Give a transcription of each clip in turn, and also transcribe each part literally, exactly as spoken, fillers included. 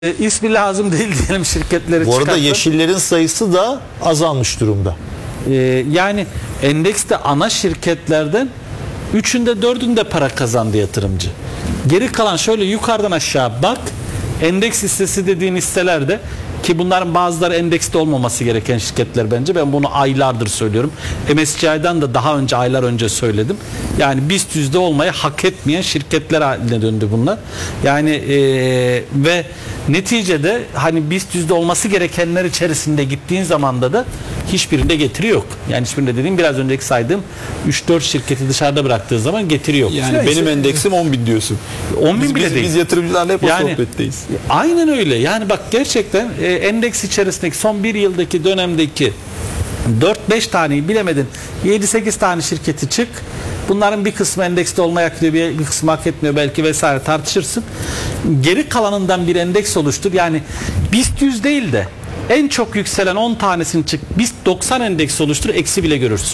E, ismi lazım değil diyelim şirketleri Bu arada çıkarttım. yeşillerin sayısı da azalmış durumda. E, yani endekste ana şirketlerden üçünde dördünde para kazandı yatırımcı. Geri kalan şöyle yukarıdan aşağı bak, endeks hissesi dediğin hisselerde, ki bunların bazıları endekste olmaması gereken şirketler bence. Ben bunu aylardır söylüyorum. M S C I'den de daha önce, aylar önce söyledim. Yani BIST yüzde olmayı hak etmeyen şirketler haline döndü bunlar. Yani e, ve neticede hani BIST yüzde olması gerekenler içerisinde gittiğin zamanda da hiçbirinde getiri yok. Yani hiçbirinde dediğim biraz önceki saydığım üç dört şirketi dışarıda bıraktığı zaman getiri yok. Yani ya benim işte, endeksim on bin diyorsun. on bin biz, bile biz, değil. Biz yatırımcılarla hep yani, o sohbetteyiz. Aynen öyle. Yani bak gerçekten e, endeks içerisindeki son bir yıldaki dönemdeki dört beş taneyi bilemedin yedi sekiz tane şirketi çık. Bunların bir kısmı endekste olmaya hak ediyor, bir kısmı hak etmiyor belki vesaire, tartışırsın. Geri kalanından bir endeks oluştur. Yani BIST yüz değil de en çok yükselen on tanesini çık. BIST doksan endeks oluştur. Eksi bile görürsün.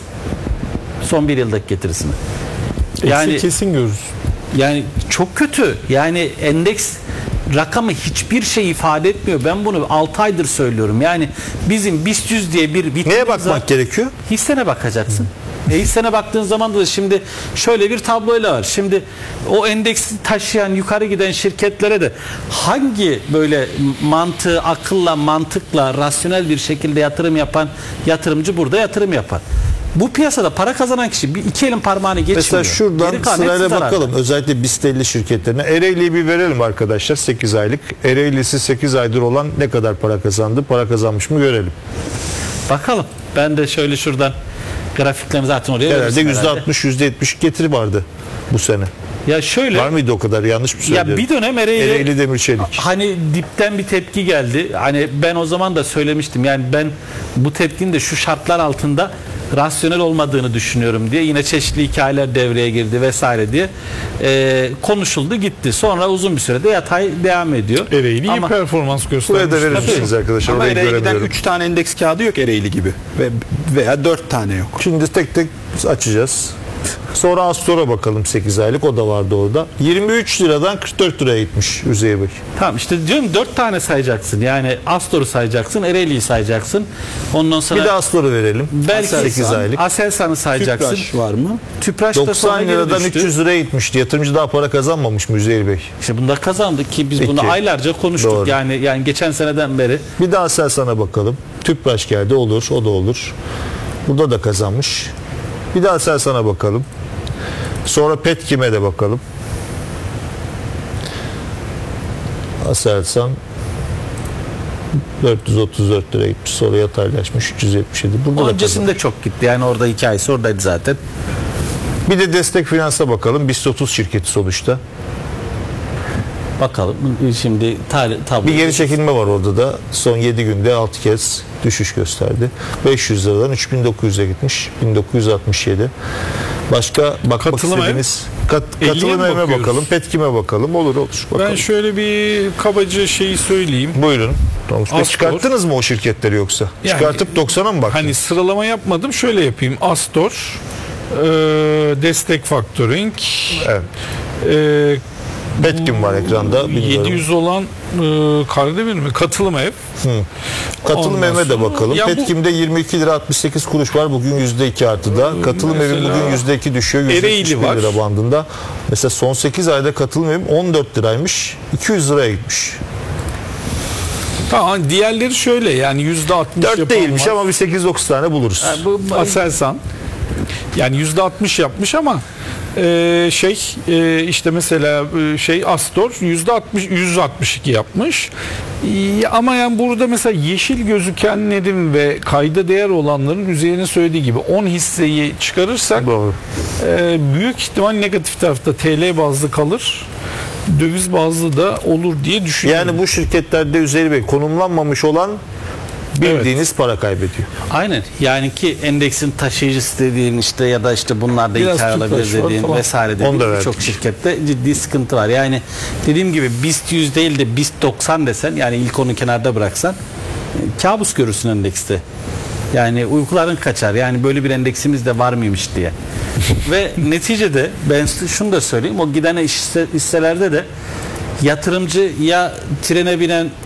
Son bir yıldaki getirisini. Yani eksi kesin görürüz. Yani çok kötü. Yani endeks rakamı hiçbir şey ifade etmiyor. Ben bunu altı aydır söylüyorum. Yani bizim BIST yüz diye bir vitrinimiz Neye bakmak var. gerekiyor? Hissene bakacaksın. E hissene baktığın zaman da şimdi şöyle bir tabloyla var. Şimdi o endeksi taşıyan, yukarı giden şirketlere de hangi böyle mantığı, akılla, mantıkla, rasyonel bir şekilde yatırım yapan yatırımcı burada yatırım yapar. Bu piyasada para kazanan kişi bir iki elin parmağını geçmiyor. Mesela şuradan sırayla bakalım. Özellikle BIST elli şirketlerine. Ereğli'yi bir verelim arkadaşlar. sekiz aylık. Ereğli'si sekiz aydır olan ne kadar para kazandı? Para kazanmış mı görelim. Bakalım. Ben de şöyle şuradan grafiklerini zaten oraya herhalde yüzde altmış yüzde yetmiş getiri vardı bu sene. Ya şöyle. Var mıydı o kadar? Yanlış mı söylüyorum? Ya bir dönem Ereğli, Ereğli Demir Çelik. Hani dipten bir tepki geldi. Hani ben o zaman da söylemiştim. Yani ben bu tepkinin de şu şartlar altında rasyonel olmadığını düşünüyorum diye, yine çeşitli hikayeler devreye girdi vesaire diye e, konuşuldu gitti. Sonra uzun bir sürede yatay devam ediyor. Ereğli Ama iyi performans göstermiş. Buraya da verir misiniz arkadaşlar? Ama Orayı Ereğli'den göremiyorum. üç tane endeks kağıdı yok Ereğli gibi. Ve, veya dört tane yok. Şimdi tek tek açacağız. Sonra Astor'a bakalım, sekiz aylık, o da vardı orada. yirmi üç liradan kırk dört liraya gitmiş Üzeyir Bey. tamam işte diyorum, dört tane sayacaksın. Yani Astor'u sayacaksın, Ereğli'yi sayacaksın. Ondan sonra Bir de Astor'u verelim. belki sekiz aylık. Aselsan'ı sayacaksın. Tüpraş var mı? Tüpraş da sonra doksan geri liradan düştü. üç yüz liraya gitmişti. Yatırımcı daha para kazanmamış mı Üzeyir Bey? İşte bunda kazandık ki biz bunu İki. aylarca konuştuk. Doğru. Yani yani geçen seneden beri. Bir daha Aselsan'a bakalım. Tüpraş geldi, olur, o da olur. Burada da kazanmış. Bir daha Aselsan'a bakalım. Sonra Petkim'e de bakalım. Aselsan dört yüz otuz dört liraya gitmiş. Sonra yataylaşmış üç yüz yetmiş yedi. Burada da Öncesinde kazanmış. çok gitti. Yani orada hikayesi oradaydı zaten. Bir de Destek Finans'a bakalım. BIST otuz şirketi sonuçta. Bakalım şimdi tablo. Bir geri çekilme var orada da. Son yedi günde altı kez düşüş gösterdi. beş yüz liradan üç bin dokuz yüze gitmiş. bin dokuz yüz altmış yedi. Başka bakmak Katılım istediğiniz kat, elliye katılım mi evime bakıyoruz? bakalım. Petkim'e bakalım. Olur olur. Bakalım. Ben şöyle bir kabaca şeyi söyleyeyim. Buyurun. Thomas Bey, Astor. çıkarttınız mı o şirketleri yoksa? Yani, Çıkartıp doksana mı baktınız? Hani sıralama yapmadım. Şöyle yapayım. Astor, e, Destek Factoring, Evet. e, Petkim var ekranda. Bilmiyorum. yedi yüz olan e, Kardemir mi? Katılım ev. Hı. Katılım Ondan evime de sonra- bakalım. Ya bu- Petkim'de yirmi iki lira altmış sekiz kuruş var. Bugün yüzde iki artıda. Katılım evim Mesela bugün yüzde iki düşüyor. yüzde Ereğli yetmiş bir var. lira bandında. Mesela son sekiz ayda katılım evim on dört liraymış. iki yüz liraya gitmiş. Tamam, diğerleri şöyle yani yüzde altmış dört yapan değilmiş var. ama bir sekiz dokuz tane buluruz. Yani bu, Aselsan yani yüzde altmış yapmış ama e, şey e, işte mesela e, şey Astor yüzde altmış yüz altmış iki yapmış. E, ama yani burada mesela yeşil gözükenlerin ve kayda değer olanların üzerine söylediği gibi on hisseyi çıkarırsak Doğru. e, büyük ihtimal negatif tarafta T L bazlı kalır. Döviz bazlı da olur diye düşünüyorum. Yani bu şirketlerde Üzeyir Bey konumlanmamış olan bildiğiniz para kaybediyor. aynen. Yani ki endeksin taşıyıcısı dediğin işte ya da işte bunlarda Biraz hikaye Tüpraş olabilir var dediğin falan. vesaire Onu dediğin da birçok verdik. şirkette ciddi sıkıntı var. Yani dediğim gibi BIST yüz değil de BIST doksan desen, yani ilk onu kenarda bıraksan e, kabus görürsün endekste. Yani uykuların kaçar. Yani böyle bir endeksimiz de var mıymış diye. Ve neticede ben şunu da söyleyeyim. O giden hisse- hisselerde de yatırımcı ya trene binen